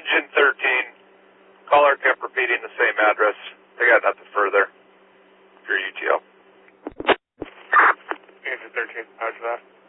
Engine 13. Caller kept repeating the same address. They got nothing further. Your UTO. Engine 13, how's that?